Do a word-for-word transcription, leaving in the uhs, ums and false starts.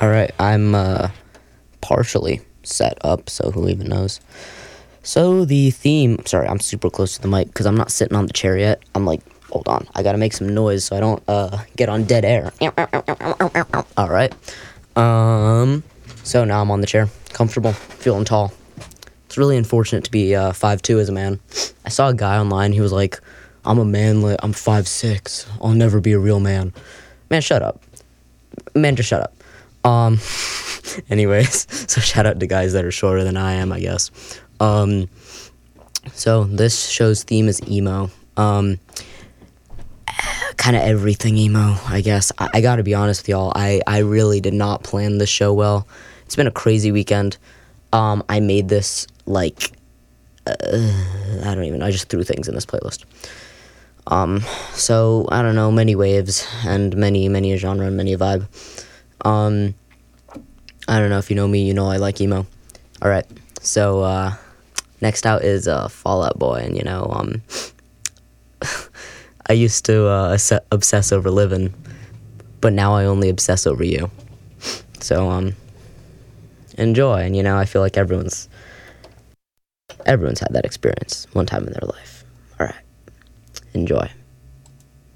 All right, I'm uh, partially set up, so who even knows? So the theme, sorry, I'm super close to the mic because I'm not sitting on the chair yet. I'm like, hold on, I gotta make some noise so I don't uh, get on dead air. All right. Um. So now I'm on the chair, comfortable, feeling tall. It's really unfortunate to be uh, five two as a man. I saw a guy online, he was like, I'm a manlet, I'm five six, I'll never be a real man. Man, shut up. Man, just shut up. Um, anyways, so shout out to guys that are shorter than I am, I guess. Um, so this show's theme is emo. Um, kind of everything emo, I guess. I, I gotta be honest with y'all, I, I really did not plan this show well. It's been a crazy weekend. Um, I made this, like, uh, I don't even know, I just threw things in this playlist. Um, so, I don't know, many waves, and many, many a genre, and many a vibe. Um, I don't know, if you know me, you know I like emo. Alright, so, uh, next out is, uh, Fall Out Boy, and, you know, um, I used to, uh, obsess over living, but now I only obsess over you. So, um, enjoy, and, you know, I feel like everyone's, everyone's had that experience one time in their life. Alright, enjoy.